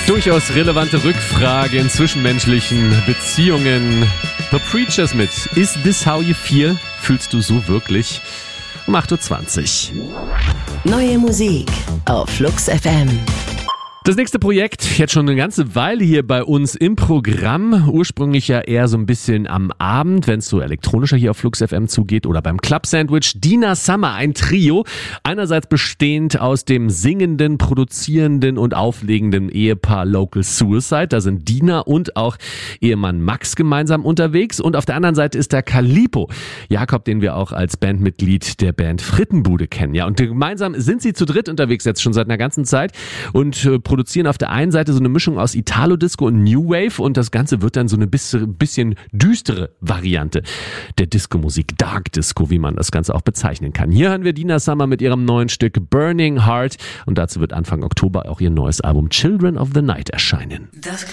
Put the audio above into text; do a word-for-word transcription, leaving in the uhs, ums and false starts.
Durchaus relevante Rückfrage in zwischenmenschlichen Beziehungen. The Preachers mit Is This How You Feel? Fühlst du so wirklich? Um acht Uhr zwanzig. Neue Musik auf Flux F M. Das nächste Projekt, jetzt schon eine ganze Weile hier bei uns im Programm, ursprünglich ja eher so ein bisschen am Abend, wenn es so elektronischer hier auf Flux F M zugeht oder beim Club Sandwich. Dina Summer, ein Trio, einerseits bestehend aus dem singenden, produzierenden und auflegenden Ehepaar Local Suicide, da sind Dina und auch Ehemann Max gemeinsam unterwegs, und auf der anderen Seite ist der Calippo, Jakob, den wir auch als Bandmitglied der Band Frittenbude kennen. Ja, und gemeinsam sind sie zu dritt unterwegs jetzt schon seit einer ganzen Zeit und äh, produzieren auf der einen Seite so eine Mischung aus Italo-Disco und New Wave, und das Ganze wird dann so eine bisschen düstere Variante der Disco-Musik, Dark Disco, wie man das Ganze auch bezeichnen kann. Hier hören wir Dina Summer mit ihrem neuen Stück Burning Heart, und dazu wird Anfang Oktober auch ihr neues Album Children of the Night erscheinen. Das